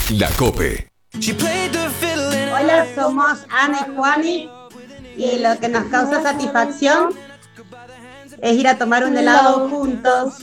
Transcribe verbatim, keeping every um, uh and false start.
La Cope. Hola, somos Ana y Juani y lo que nos causa satisfacción es ir a tomar un helado juntos.